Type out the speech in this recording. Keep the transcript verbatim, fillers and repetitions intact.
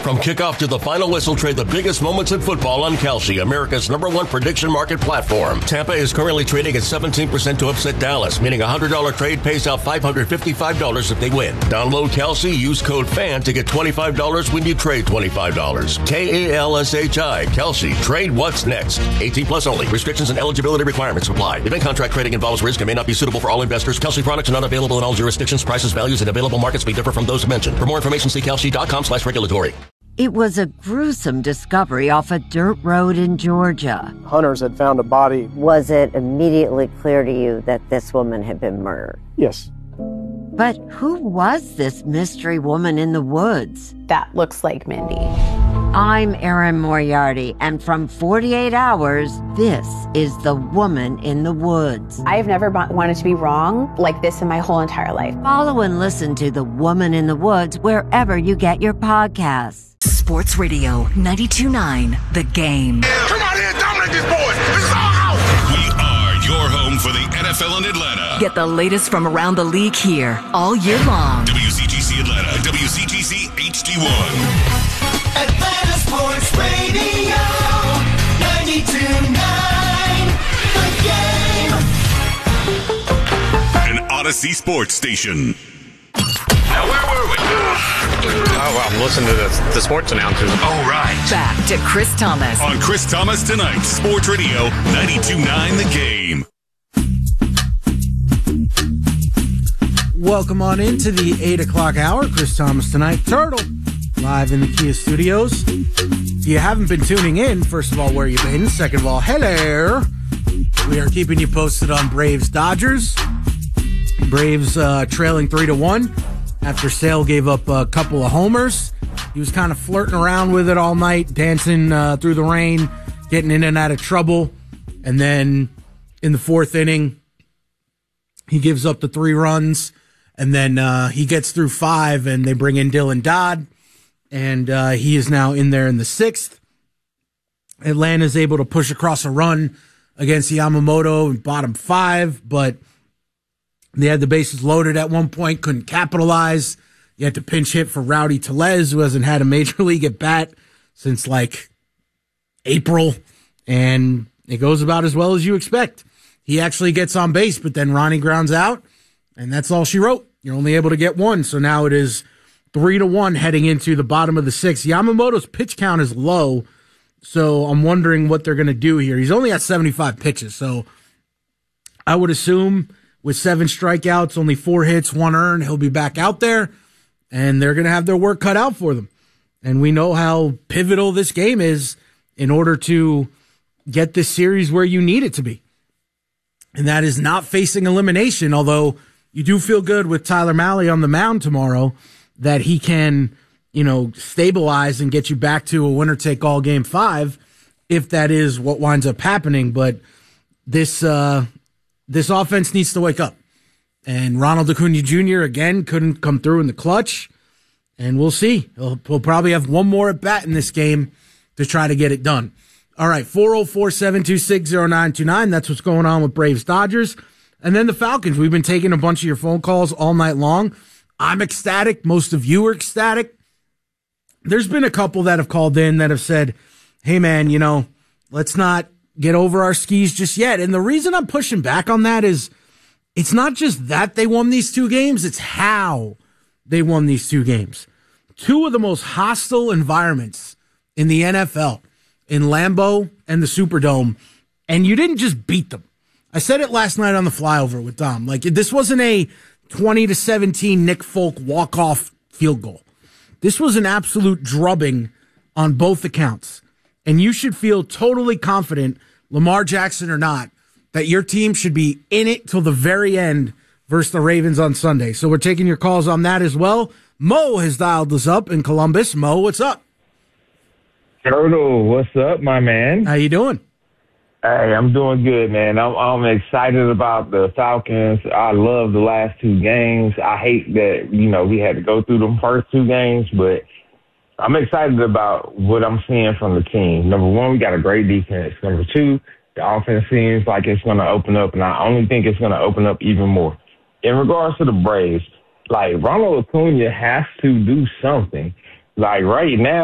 From kickoff to the final whistle, trade the biggest moments in football on Kalshi, America's number one prediction market platform. Tampa is currently trading at seventeen percent to upset Dallas, meaning a one hundred dollars trade pays out five hundred fifty-five dollars if they win. Download Kalshi, use code FAN to get twenty-five dollars when you trade twenty-five dollars. K A L S H I, Kalshi. Trade what's next. eighteen plus only. Restrictions and eligibility requirements apply. Event contract trading involves risk and may not be suitable for all investors. Kalshi products are not available in all jurisdictions. Prices, values, and available markets may differ from those mentioned. For more information, see kalshi.com slash regulatory. It was a gruesome discovery off a dirt road in Georgia. Hunters had found a body. Was it immediately clear to you that this woman had been murdered? Yes. But who was this mystery woman in the woods? That looks like Mindy. I'm Erin Moriarty, and from forty-eight hours, this is The Woman in the Woods. I've never wanted to be wrong like this in my whole entire life. Follow and listen to The Woman in the Woods wherever you get your podcasts. Sports Radio ninety-two point nine, The Game. Come out here and dominate this boys. This is our house. We are your home for the N F L in Atlanta. Get the latest from around the league here all year long. W C G C Atlanta, W C G C H D one. Atlanta Sports Radio, ninety-two point nine, The Game. An Odyssey Sports Station. Now, where were we? Oh, I'm listening to the, the sports announcers. Oh, right. Back to Chris Thomas. On Chris Thomas Tonight, Sports Radio ninety-two point nine, The Game. Welcome on into the eight o'clock hour. Chris Thomas Tonight, Turtle, live in the Kia studios. If you haven't been tuning in, first of all, where you been? Second of all, hello. We are keeping you posted on Braves Dodgers. Braves uh, trailing three to one after Sale gave up a couple of homers. He was kind of flirting around with it all night, dancing uh, through the rain, getting in and out of trouble. And then in the fourth inning, he gives up the three runs. And then uh, he gets through five, and they bring in Dylan Dodd. And uh, he is now in there in the sixth. Atlanta's able to push across a run against Yamamoto in bottom five, but they had the bases loaded at one point, couldn't capitalize. You had to pinch hit for Rowdy Tellez, who hasn't had a major league at bat since like April, and it goes about as well as you expect. He actually gets on base, but then Ronnie grounds out, and that's all she wrote. You're only able to get one, so now it is three to one heading into the bottom of the sixth. Yamamoto's pitch count is low, so I'm wondering what they're going to do here. He's only at seventy-five pitches, so I would assume with seven strikeouts, only four hits, one earned, he'll be back out there, and they're going to have their work cut out for them. And we know how pivotal this game is in order to get this series where you need it to be. And that is not facing elimination, although you do feel good with Tyler Mahle on the mound tomorrow that he can, you know, stabilize and get you back to a winner-take-all game five if that is what winds up happening. But this uh, this offense needs to wake up. And Ronald Acuna Junior, again, couldn't come through in the clutch. And we'll see. He'll, he'll probably have one more at-bat in this game to try to get it done. All right, four oh four, seven two six, oh nine two nine. That's what's going on with Braves Dodgers. And then the Falcons. We've been taking a bunch of your phone calls all night long. I'm ecstatic. Most of you are ecstatic. There's been a couple that have called in that have said, hey, man, you know, let's not get over our skis just yet. And the reason I'm pushing back on that is it's not just that they won these two games, it's how they won these two games. Two of the most hostile environments in the N F L, in Lambeau and the Superdome, and you didn't just beat them. I said it last night on the flyover with Dom. Like, this wasn't a twenty to seventeen Nick Folk walk-off field goal. This was an absolute drubbing on both accounts. And you should feel totally confident, Lamar Jackson or not, that your team should be in it till the very end versus the Ravens on Sunday. So we're taking your calls on that as well. Mo has dialed us up in Columbus. Mo, what's up? Turtle, what's up, my man? How you doing? Hey, I'm doing good, man. I'm, I'm excited about the Falcons. I love the last two games. I hate that, you know, we had to go through them first two games, but I'm excited about what I'm seeing from the team. Number one, we got a great defense. Number two, the offense seems like it's going to open up, and I only think it's going to open up even more. In regards to the Braves, like, Ronald Acuna has to do something. Like, right now,